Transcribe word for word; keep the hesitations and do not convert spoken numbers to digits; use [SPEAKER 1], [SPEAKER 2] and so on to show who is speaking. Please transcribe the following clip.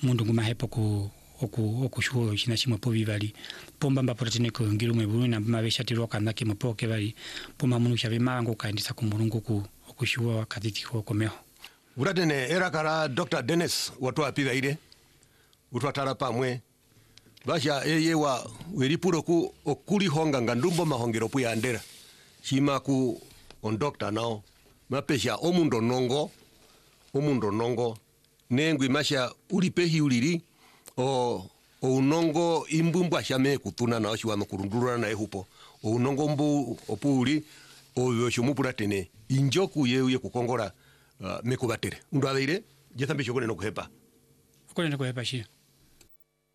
[SPEAKER 1] mundu nguma hepo ku oku okushuo china chimwe po vivali pomba mba protene ko ngiru mwe bulu na mabesha tiro kana ke mopoke bali poma munu shabe mango kaindisa ku mulungu ku okushuo wakati ko komeho
[SPEAKER 2] uratene era kara Doctor Dennis watu apira ile utwatara pamwe basha eye wa weripuro ku okuli honga ngandumbo mahongero pu yandera chima ku on doctor nao mapesha omundo nongo omundo nongo nengwi masha ulipehi uliri o o unongo imbumbwa shame kutuna na oshi wano kurundura na ehupo o unongo mbu opuli o yoshumupura tene injoku yeuye kukongora uh, mekubatere ndo abeire jetambisho kone no kuhepa
[SPEAKER 1] kone no kuhepa shi